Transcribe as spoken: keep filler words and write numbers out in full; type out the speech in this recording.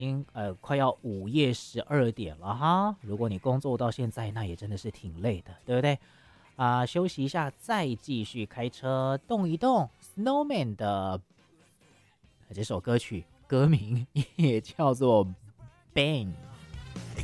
经呃快要午夜十二点了哈。如果你工作到现在，那也真的是挺累的，对不对？啊、呃休息一下，再继续开车动一动。Snowman 的这首歌曲歌名也叫做 Bang。